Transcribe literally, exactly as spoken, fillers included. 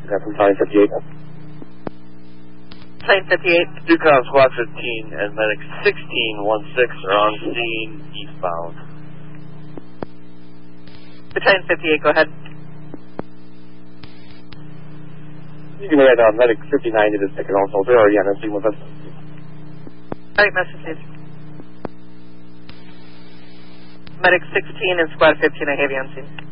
got from Battalion fifty-eight. Battalion fifty-eight. Ducom Squad fifteen and Medic sixteen one six are on scene eastbound. Battalion fifty-eight, go ahead. You can write uh, Medic fifty-nine to the second also. They're already on the scene with us. Alright, message received. Medic sixteen and Squad fifteen, I have you on scene.